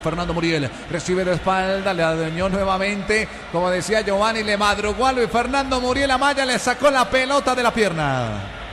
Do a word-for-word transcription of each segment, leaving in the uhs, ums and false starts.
Fernando Muriel recibe de espalda, le adueñó nuevamente, como decía Giovanni, le madrugó a Luis Fernando Muriel. Amaya le sacó la pelota de la pierna.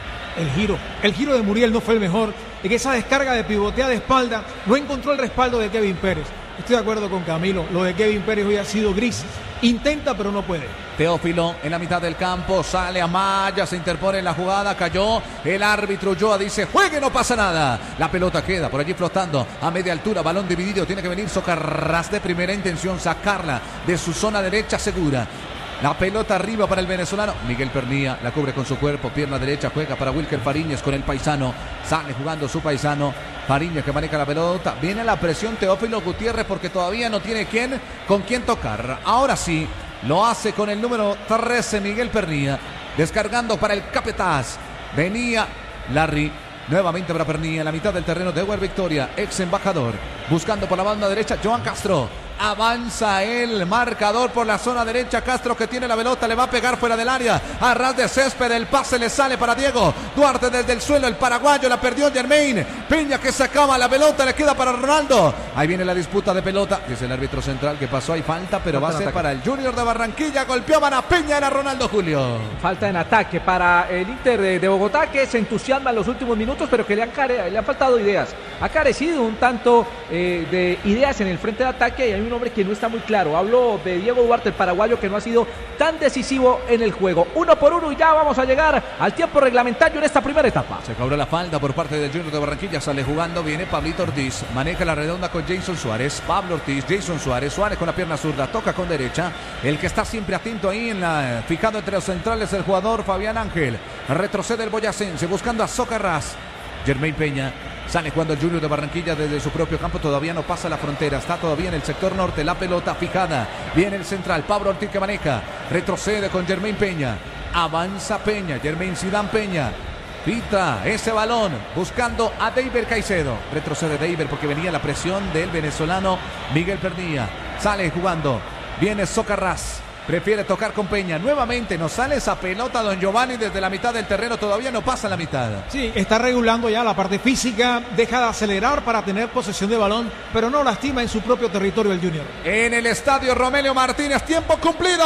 El giro, el giro de Muriel no fue el mejor. En esa descarga de pivotea de espalda no encontró el respaldo de Kevin Pérez. Estoy de acuerdo con Camilo, lo de Kevin Pérez hoy ha sido gris. Intenta pero no puede. Teófilo en la mitad del campo, sale Amaya, se interpone en la jugada, cayó. El árbitro Ulloa dice, juegue, no pasa nada. La pelota queda por allí flotando a media altura, balón dividido, tiene que venir Socarrás de primera intención, sacarla de su zona derecha segura. La pelota arriba para el venezolano. Miguel Pernía la cubre con su cuerpo. Pierna derecha juega para Wilker Fariñez con el paisano. Sale jugando su paisano. Fariñez que maneja la pelota. Viene la presión Teófilo Gutiérrez porque todavía no tiene quién, con quién tocar. Ahora sí, lo hace con el número trece Miguel Pernía. Descargando para el Capataz. Venía Larry. Nuevamente para Pernía en la mitad del terreno de Ewer Victoria. Ex embajador. Buscando por la banda derecha Joan Castro. Avanza el marcador por la zona derecha. Castro que tiene la pelota, le va a pegar fuera del área. A ras de césped, el pase le sale para Diego Duarte desde el suelo. El paraguayo la perdió Germain Peña que sacaba la pelota, le queda para Ronaldo. Ahí viene la disputa de pelota. Dice el árbitro central que pasó, hay falta, pero va a ser para el Junior de Barranquilla. Golpeaban a Peña, era Ronaldo Julio. Falta en ataque para el Inter de, de Bogotá, que se entusiasma en los últimos minutos, pero que le han, care, le han faltado ideas. Ha carecido un tanto eh, de ideas en el frente de ataque y hay un hombre que no está muy claro. Hablo de Diego Duarte, el paraguayo, que no ha sido tan decisivo en el juego. Uno por uno y ya vamos a llegar al tiempo reglamentario en esta primera etapa. Se cobró la falta por parte del Junior de Barranquilla. Sale jugando, viene Pablito Ortiz. Maneja la redonda con Jason Suárez. Pablo Ortiz, Jason Suárez. Suárez con la pierna zurda, toca con derecha. El que está siempre atento ahí, en la fijado entre los centrales, el jugador Fabián Ángel. Retrocede el boyacense buscando a Socarrás. Germain Peña. Sale jugando el Junior de Barranquilla desde su propio campo. Todavía no pasa la frontera. Está todavía en el sector norte. La pelota fijada. Viene el central. Pablo Ortiz que maneja. Retrocede con Germain Peña. Avanza Peña. Germain Zidane Peña. Pita ese balón. Buscando a Deiber Caicedo. Retrocede Deiber porque venía la presión del venezolano Miguel Pernía. Sale jugando. Viene Socarrás. Prefiere tocar con Peña. Nuevamente nos sale esa pelota don Giovanni desde la mitad del terreno. Todavía no pasa la mitad. Sí, está regulando ya la parte física. Deja de acelerar para tener posesión de balón, pero no lastima en su propio territorio el Junior. En el estadio Romelio Martínez, tiempo cumplido.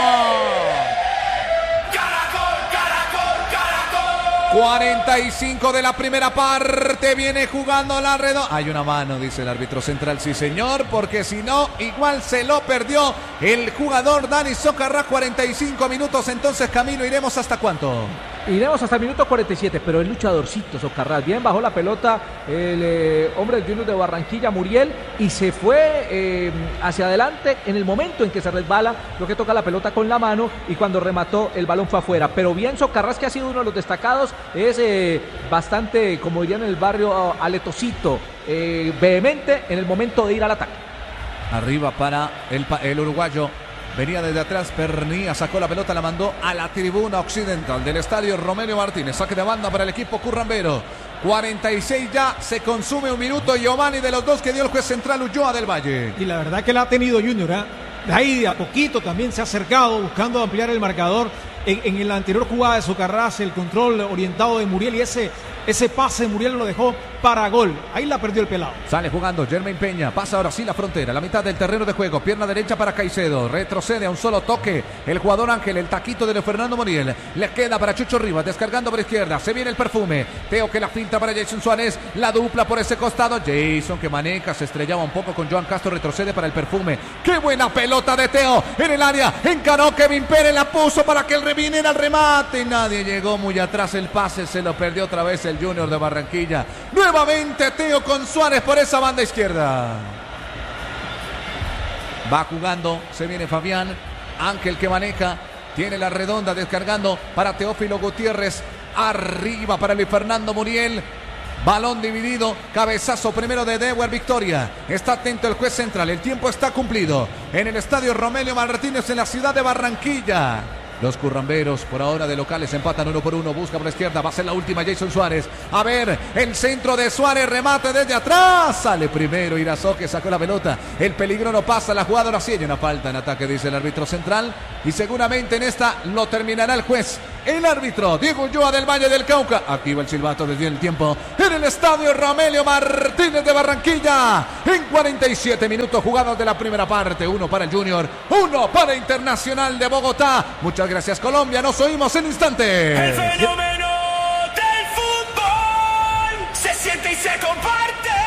cuarenta y cinco de la primera parte. Viene jugando la redonda. Hay una mano, dice el árbitro central. Sí, señor, porque si no, igual se lo perdió el jugador Dani Socarrás. cuarenta y cinco minutos. Entonces, Camilo, ¿iremos hasta cuánto? Iremos hasta el minuto cuarenta y siete, pero el luchadorcito Socarrás, bien bajó la pelota el eh, hombre del Junior de Barranquilla, Muriel, y se fue eh, hacia adelante en el momento en que se resbala, lo que toca la pelota con la mano, y cuando remató el balón fue afuera. Pero bien Socarrás, que ha sido uno de los destacados, es eh, bastante, como dirían en el barrio, aletosito, eh, vehemente en el momento de ir al ataque. Arriba para el, el uruguayo. Venía desde atrás, Pernía sacó la pelota, la mandó a la tribuna occidental del estadio Romelio Martínez. Saque de banda para el equipo currambero. cuarenta y seis ya, se consume un minuto. Giovanni, de los dos que dio el juez central, Ulloa del Valle. Y la verdad que la ha tenido Junior, ¿eh? De ahí de a poquito también se ha acercado buscando ampliar el marcador. En, en la anterior jugada de Socarrás, el control orientado de Muriel y ese, ese pase Muriel lo dejó para gol. Ahí la perdió el pelado. Sale jugando Germain Peña, pasa ahora sí la frontera, la mitad del terreno de juego, pierna derecha para Caicedo, retrocede a un solo toque el jugador Ángel, el taquito de Fernando Muriel, le queda para Chucho Rivas, descargando por izquierda, se viene el perfume, Teo que la finta para Jason Suárez, la dupla por ese costado, Jason que maneja, se estrellaba un poco con Joan Castro, retrocede para el perfume, qué buena pelota de Teo en el área, encaró Kevin Pérez, la puso para que el reviniera al remate, nadie llegó muy atrás, el pase se lo perdió otra vez el Junior de Barranquilla. Nuevamente Teo con Suárez por esa banda izquierda. Va jugando, se viene Fabián Ángel que maneja, tiene la redonda descargando para Teófilo Gutiérrez, arriba para Luis Fernando Muriel. Balón dividido, cabezazo primero de Ewer Victoria. Está atento el juez central, el tiempo está cumplido en el estadio Romelio Martínez en la ciudad de Barranquilla. Los curramberos por ahora de locales empatan uno por uno. Busca por la izquierda. Va a ser la última Jason Suárez. A ver, el centro de Suárez. Remate desde atrás. Sale primero Irazó que sacó la pelota. El peligro no pasa. La jugada ahora sí hay una falta en ataque, dice el árbitro central. Y seguramente en esta lo terminará el juez. el árbitro Diego Ulloa del Valle del Cauca. Aquí va el silbato desde el tiempo en el estadio Romelio Martínez de Barranquilla. En cuarenta y siete minutos jugados de la primera parte. Uno para el Junior, uno para Internacional de Bogotá. Muchas gracias, Colombia. Nos oímos en instantes. El fenómeno del fútbol se siente y se comparte.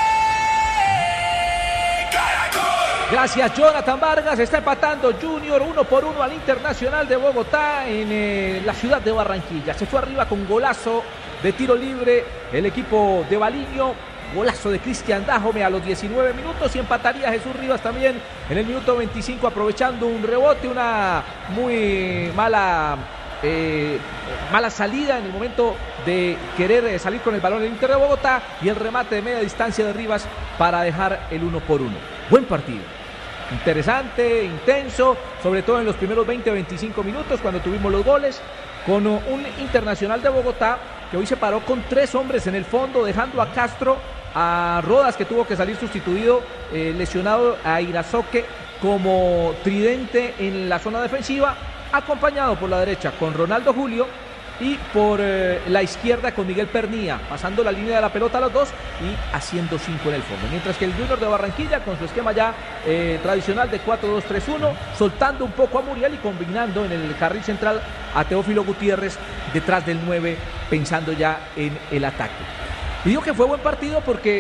Gracias, Jonathan Vargas. Está empatando Junior uno por uno al Internacional de Bogotá en eh, la ciudad de Barranquilla. Se fue arriba con golazo de tiro libre el equipo de Baliño. Golazo de Cristian Dájome a los diecinueve minutos y empataría Jesús Rivas también en el minuto veinticinco, aprovechando un rebote, una muy mala eh, mala salida en el momento de querer salir con el balón el Inter de Bogotá y el remate de media distancia de Rivas para dejar el uno por uno. Buen partido, interesante, intenso, sobre todo en los primeros veinte a veinticinco minutos cuando tuvimos los goles, con un Internacional de Bogotá que hoy se paró con tres hombres en el fondo, dejando a Castro, a Rodas, que tuvo que salir sustituido, eh, lesionado, a Irazoque como tridente en la zona defensiva, acompañado por la derecha con Ronaldo Julio y por eh, la izquierda con Miguel Pernía, pasando la línea de la pelota a los dos y haciendo cinco en el fondo. Mientras que el Junior de Barranquilla, con su esquema ya eh, tradicional de cuatro dos tres uno, soltando un poco a Muriel y combinando en el carril central a Teófilo Gutiérrez detrás del nueve, pensando ya en el ataque. Y digo que fue buen partido porque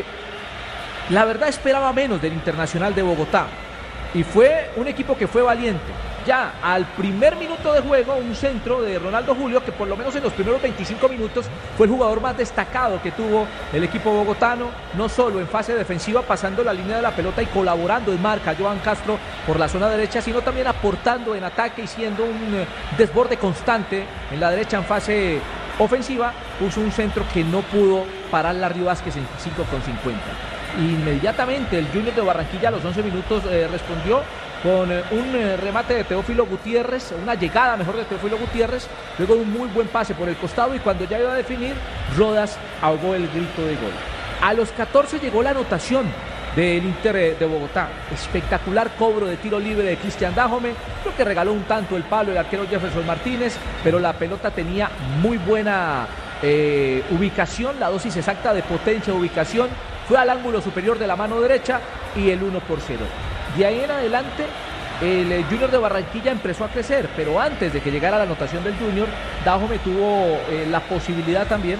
la verdad esperaba menos del Internacional de Bogotá. Y fue un equipo que fue valiente. Ya al primer minuto de juego, un centro de Ronaldo Julio, que por lo menos en los primeros veinticinco minutos fue el jugador más destacado que tuvo el equipo bogotano, no solo en fase defensiva, pasando la línea de la pelota y colaborando en marca Johan Castro por la zona derecha, sino también aportando en ataque y siendo un desborde constante en la derecha en fase ofensiva. Puso un centro que no pudo parar Larry Vázquez en cinco con cincuenta. Inmediatamente el Junior de Barranquilla a los once minutos eh, respondió con eh, un eh, remate de Teófilo Gutiérrez, una llegada mejor de Teófilo Gutiérrez, luego de un muy buen pase por el costado, y cuando ya iba a definir, Rodas ahogó el grito de gol. A los catorce llegó la anotación del Inter de Bogotá. Espectacular cobro de tiro libre de Cristian Dájome, creo que regaló un tanto el palo el arquero Jefferson Martínez, pero la pelota tenía muy buena eh, ubicación, la dosis exacta de potencia de ubicación, fue al ángulo superior de la mano derecha y el uno por cero. De ahí en adelante el Junior de Barranquilla empezó a crecer, pero antes de que llegara la anotación del Junior, Dájome tuvo eh, la posibilidad también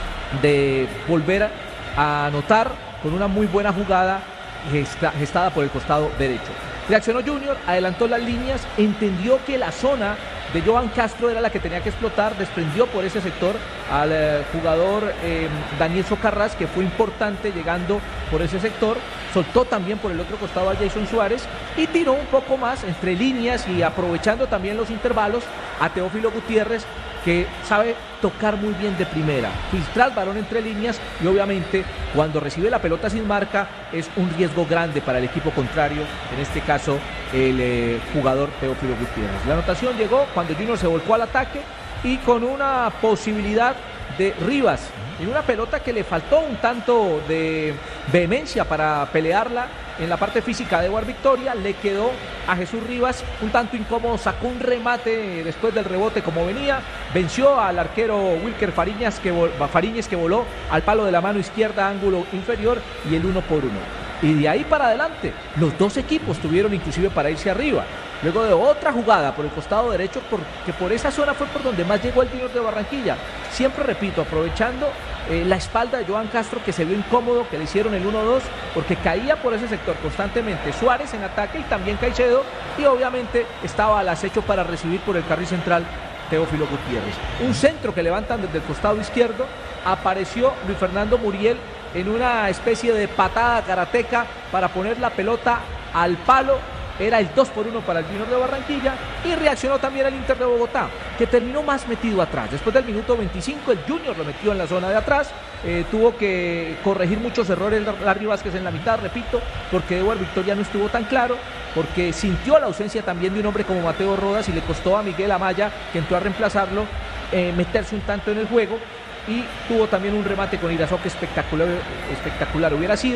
de volver a anotar con una muy buena jugada gesta, gestada por el costado derecho. Reaccionó Junior, adelantó las líneas, entendió que la zona de Johan Castro era la que tenía que explotar, desprendió por ese sector al eh, jugador eh, Daniel Socarrás, que fue importante llegando por ese sector, soltó también por el otro costado a Jason Suárez y tiró un poco más entre líneas y aprovechando también los intervalos a Teófilo Gutiérrez, que sabe tocar muy bien de primera, filtrar el balón entre líneas y obviamente cuando recibe la pelota sin marca es un riesgo grande para el equipo contrario, en este caso el eh, jugador Teófilo Gutiérrez. La anotación llegó cuando Junior se volcó al ataque y con una posibilidad de Rivas, en una pelota que le faltó un tanto de vehemencia para pelearla en la parte física de Eduard Victoria, le quedó a Jesús Rivas un tanto incómodo, sacó un remate después del rebote como venía, venció al arquero Wilker Fariñas que, Fariñez que voló al palo de la mano izquierda, ángulo inferior, y el uno por uno. Y de ahí para adelante, los dos equipos tuvieron inclusive para irse arriba. Luego de otra jugada por el costado derecho, porque por esa zona fue por donde más llegó el Junior de Barranquilla. Siempre repito, aprovechando eh, la espalda de Johan Castro, que se vio incómodo, que le hicieron el uno dos, porque caía por ese sector constantemente Suárez en ataque y también Caicedo, y obviamente estaba al acecho para recibir por el carril central Teófilo Gutiérrez. Un centro que levantan desde el costado izquierdo, apareció Luis Fernando Muriel en una especie de patada karateca para poner la pelota al palo. Era el dos por uno para el Junior de Barranquilla y reaccionó también el Inter de Bogotá, que terminó más metido atrás. Después del minuto veinticinco el Junior lo metió en la zona de atrás, eh, tuvo que corregir muchos errores Larry Vázquez en la mitad, repito, porque Eduard Victoria no estuvo tan claro, porque sintió la ausencia también de un hombre como Mateo Rodas y le costó a Miguel Amaya, que entró a reemplazarlo, eh, meterse un tanto en el juego. Y tuvo también un remate con Irazoque espectacular, espectacular hubiera sido,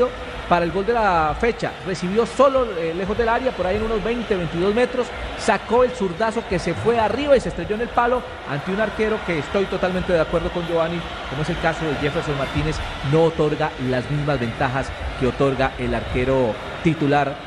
para el gol de la fecha. Recibió solo eh, lejos del área, por ahí en unos veinte, veintidós metros, sacó el zurdazo que se fue arriba y se estrelló en el palo ante un arquero que estoy totalmente de acuerdo con Giovanni, como es el caso de Jefferson Martínez, no otorga las mismas ventajas que otorga el arquero titular